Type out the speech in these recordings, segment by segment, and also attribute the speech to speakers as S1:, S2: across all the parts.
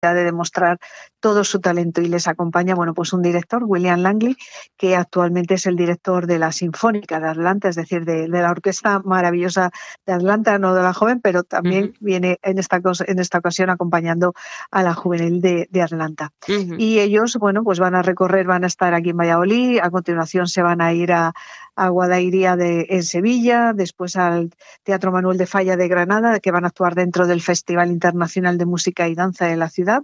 S1: de demostrar todo su talento y les acompaña, bueno, pues un director, William Langley, que actualmente es el director de la Sinfónica de Atlanta, es decir, de la orquesta maravillosa de Atlanta, no de la joven, pero también viene en esta ocasión acompañando a la juvenil de Atlanta. Y ellos, bueno, pues van a estar aquí en Valladolid, a continuación se van a ir a Guadairía en Sevilla, después al Teatro Manuel de Falla de Granada, que van a actuar dentro del Festival Internacional de Música y Danza de la ciudad.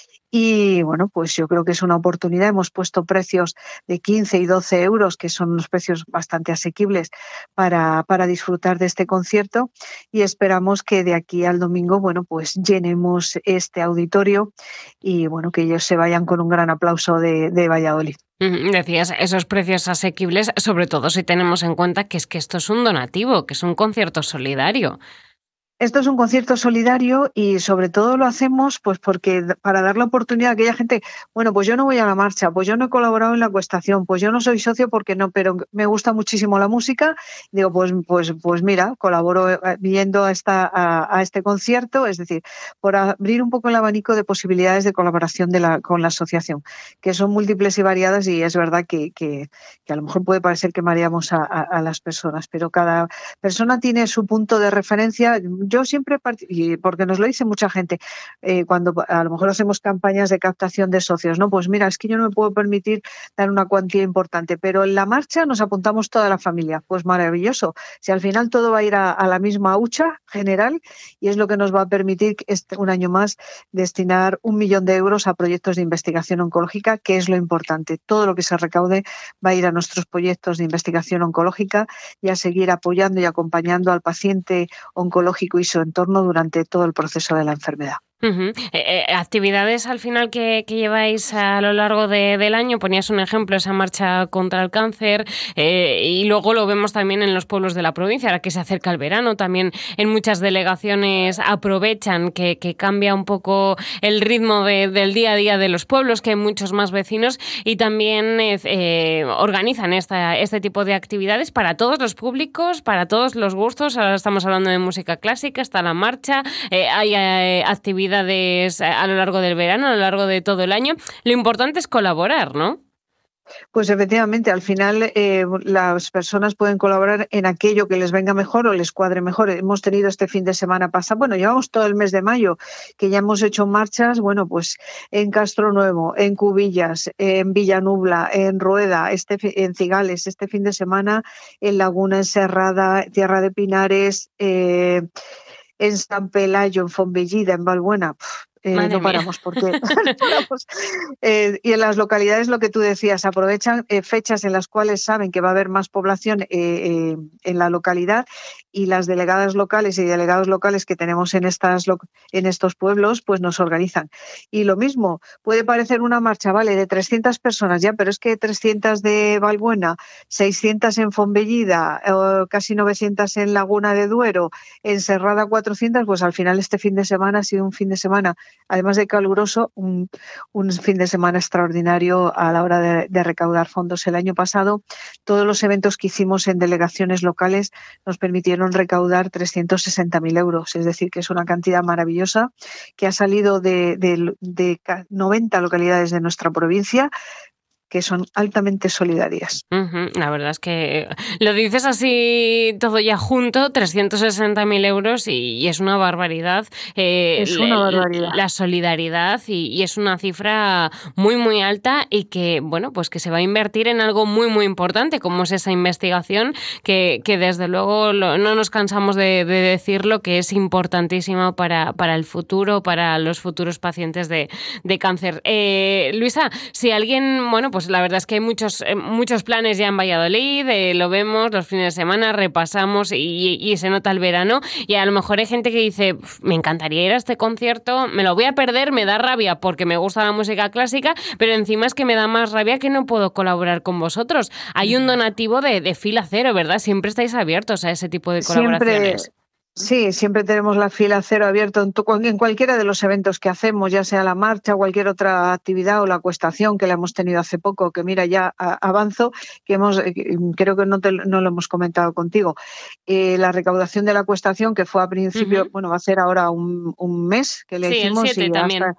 S1: Y bueno, pues yo creo que es una oportunidad. Hemos puesto precios de 15 y 12 euros, que son unos precios bastante asequibles para disfrutar de este concierto, y esperamos que de aquí al domingo, bueno, pues llenemos este auditorio y bueno, que ellos se vayan con un gran aplauso de Valladolid.
S2: Decías esos precios asequibles, sobre todo si tenemos en cuenta que esto es un donativo, que es un concierto solidario.
S1: Esto es un concierto solidario y sobre todo lo hacemos pues porque para dar la oportunidad a aquella gente, bueno, pues yo no voy a la marcha, pues yo no he colaborado en la acuestación, pues yo no soy socio porque no, pero me gusta muchísimo la música. Digo, pues mira, colaboro yendo a este concierto, es decir, por abrir un poco el abanico de posibilidades de colaboración con la asociación, que son múltiples y variadas, y es verdad que a lo mejor puede parecer que mareamos a las personas, pero cada persona tiene su punto de referencia. Yo siempre, y porque nos lo dice mucha gente, cuando a lo mejor hacemos campañas de captación de socios, ¿no? Pues mira, es que yo no me puedo permitir dar una cuantía importante, pero en la marcha nos apuntamos toda la familia. Pues maravilloso. Si al final todo va a ir a la misma hucha general, y es lo que nos va a permitir un año más destinar 1 millón de euros a proyectos de investigación oncológica, que es lo importante. Todo lo que se recaude va a ir a nuestros proyectos de investigación oncológica y a seguir apoyando y acompañando al paciente oncológico y su entorno durante todo el proceso de la enfermedad.
S2: Actividades al final que lleváis a lo largo del año, ponías un ejemplo, esa marcha contra el cáncer, y luego lo vemos también en los pueblos de la provincia, ahora que se acerca el verano, también en muchas delegaciones aprovechan que cambia un poco el ritmo del día a día de los pueblos, que hay muchos más vecinos, y también organizan este tipo de actividades para todos los públicos, para todos los gustos. Ahora estamos hablando de música clásica, está la marcha, hay actividades a lo largo del verano, a lo largo de todo el año. Lo importante es colaborar, ¿no?
S1: Pues efectivamente, al final las personas pueden colaborar en aquello que les venga mejor o les cuadre mejor. Hemos tenido este fin de semana pasado, bueno, llevamos todo el mes de mayo, que ya hemos hecho marchas, bueno, pues en Castronuevo, en Cubillas, en Villanubla, en Rueda, en Cigales, este fin de semana en Laguna Encerrada, Tierra de Pinares, en San Pelayo, en Fontbellida, en Valbuena. No paramos porque y en las localidades, lo que tú decías, aprovechan fechas en las cuales saben que va a haber más población en la localidad, y las delegadas locales y delegados locales que tenemos en estos pueblos pues nos organizan. Y lo mismo, puede parecer una marcha, vale, de 300 personas ya, pero es que 300 de Valbuena, 600 en Fontbellida, casi 900 en Laguna de Duero, en Serrada 400, pues al final este fin de semana ha sido un fin de semana, además de caluroso, un fin de semana extraordinario a la hora de recaudar fondos. El año pasado, todos los eventos que hicimos en delegaciones locales nos permitieron recaudar 360.000 euros, es decir, que es una cantidad maravillosa que ha salido de 90 localidades de nuestra provincia, que son altamente solidarias.
S2: La verdad es que lo dices así todo ya junto, 360.000 euros, y es una barbaridad.
S1: Es una barbaridad.
S2: La solidaridad, y es una cifra muy, muy alta, y que, bueno, pues que se va a invertir en algo muy, muy importante, como es esa investigación, que desde luego no nos cansamos de decirlo, que es importantísima para el futuro, para los futuros pacientes de cáncer. Luisa, si alguien, bueno, pues la verdad es que hay muchos planes ya en Valladolid, lo vemos los fines de semana, repasamos y se nota el verano, y a lo mejor hay gente que dice, me encantaría ir a este concierto, me lo voy a perder, me da rabia porque me gusta la música clásica, pero encima es que me da más rabia que no puedo colaborar con vosotros. Hay un donativo de fila cero, ¿verdad? Siempre estáis abiertos a ese tipo de colaboraciones.
S1: Sí, siempre tenemos la fila cero abierta en cualquiera de los eventos que hacemos, ya sea la marcha, cualquier otra actividad, o la acuestación que la hemos tenido hace poco, que mira, ya avanzo, que creo que no lo hemos comentado contigo. La recaudación de la acuestación, que fue a principio, bueno, va a ser ahora un mes que le hicimos,
S2: el 7
S1: y
S2: también.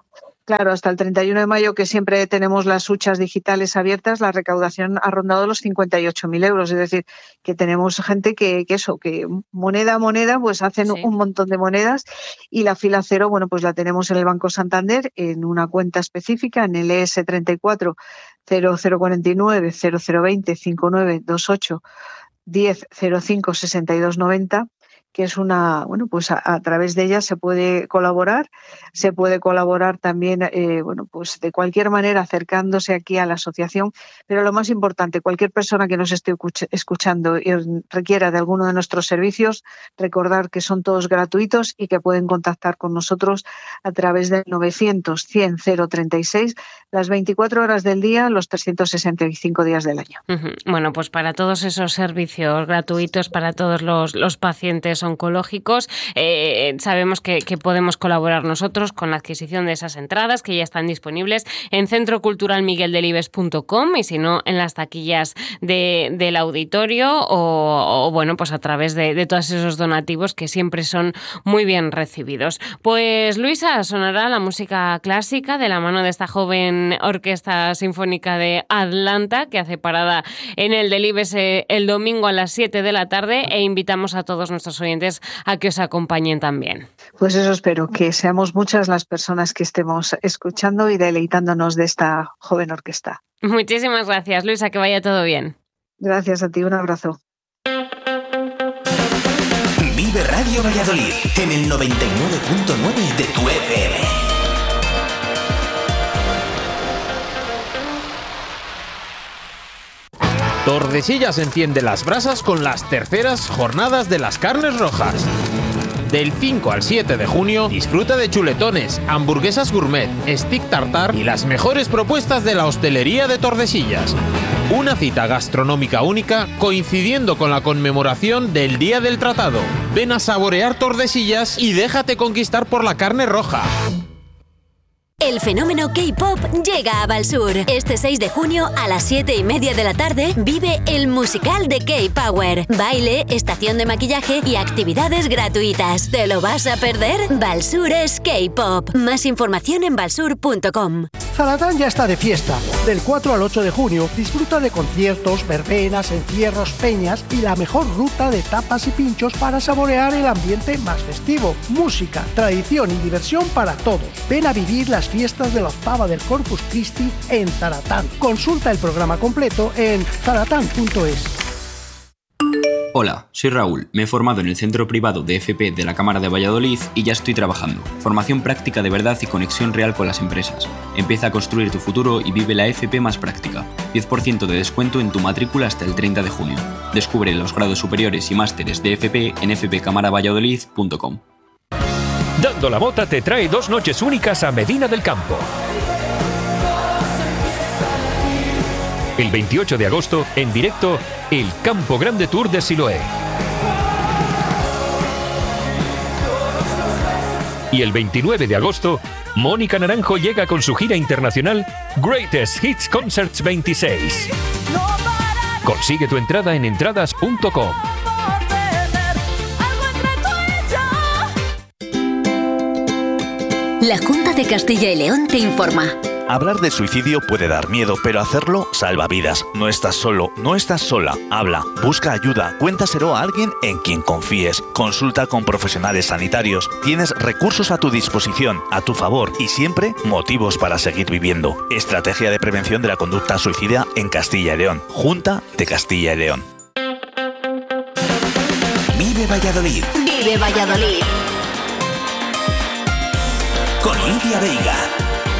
S1: Claro, hasta el 31 de mayo, que siempre tenemos las huchas digitales abiertas, la recaudación ha rondado los 58.000 euros. Es decir, que tenemos gente que moneda a moneda, pues hacen un montón de monedas, y la fila cero, bueno, pues la tenemos en el Banco Santander, en una cuenta específica, en el ES34 0049 0020 5928 10 05 62 90, que es una, bueno, pues a través de ella se puede colaborar también, bueno, pues de cualquier manera acercándose aquí a la asociación, pero lo más importante, cualquier persona que nos esté escuchando y requiera de alguno de nuestros servicios, recordar que son todos gratuitos y que pueden contactar con nosotros a través del 900 100 036, las 24 horas del día, los 365 días del año.
S2: Bueno, pues para todos esos servicios gratuitos, para todos los pacientes oncológicos, sabemos que podemos colaborar nosotros con la adquisición de esas entradas que ya están disponibles en centroculturalmigueldelibes.com, y si no, en las taquillas del auditorio o bueno, pues a través de todos esos donativos que siempre son muy bien recibidos. Pues Luisa, sonará la música clásica de la mano de esta joven Orquesta Sinfónica de Atlanta, que hace parada en el Delibes el domingo a las 7 de la tarde, e invitamos a todos nuestros oyentes a que os acompañen también.
S1: Pues eso espero, que seamos muchas las personas que estemos escuchando y deleitándonos de esta joven orquesta.
S2: Muchísimas gracias, Luisa, que vaya todo bien.
S1: Gracias a ti, un abrazo.
S3: Vive Radio Valladolid en el 99.9 de tu FM.
S4: Tordesillas enciende las brasas con las terceras jornadas de las carnes rojas. Del 5 al 7 de junio, disfruta de chuletones, hamburguesas gourmet, stick tartar y las mejores propuestas de la hostelería de Tordesillas. Una cita gastronómica única coincidiendo con la conmemoración del Día del Tratado. Ven a saborear Tordesillas y déjate conquistar por la carne roja.
S5: El fenómeno K-pop llega a Valsur. Este 6 de junio a las 7:30 de la tarde vive el musical de K-Power. Baile, estación de maquillaje y actividades gratuitas. ¿Te lo vas a perder? Valsur es K-pop. Más información en valsur.com.
S6: Zaratán ya está de fiesta. Del 4 al 8 de junio disfruta de conciertos, verbenas, encierros, peñas y la mejor ruta de tapas y pinchos para saborear el ambiente más festivo. Música, tradición y diversión para todos. Ven a vivir las fiestas de la octava del Corpus Christi en Zaratán. Consulta el programa completo en zaratán.es.
S7: Hola, soy Raúl. Me he formado en el Centro Privado de FP de la Cámara de Valladolid y ya estoy trabajando. Formación práctica de verdad y conexión real con las empresas. Empieza a construir tu futuro y vive la FP más práctica. 10% de descuento en tu matrícula hasta el 30 de junio. Descubre los grados superiores y másteres de FP en fpcamaravalladolid.com.
S8: Dando la Mota te trae 2 noches únicas a Medina del Campo. El 28 de agosto, en directo, el Campo Grande Tour de Siloé. Y el 29 de agosto, Mónica Naranjo llega con su gira internacional Greatest Hits Concerts 26. Consigue tu entrada en entradas.com.
S5: La Junta de Castilla y León te informa.
S9: Hablar de suicidio puede dar miedo, pero hacerlo salva vidas. No estás solo, no estás sola. Habla, busca ayuda, cuéntaselo a alguien en quien confíes. Consulta con profesionales sanitarios. Tienes recursos a tu disposición, a tu favor y siempre motivos para seguir viviendo. Estrategia de prevención de la conducta suicida en Castilla y León. Junta de Castilla y León.
S3: Vive Valladolid.
S5: Vive Valladolid.
S3: Con Lidia Veiga.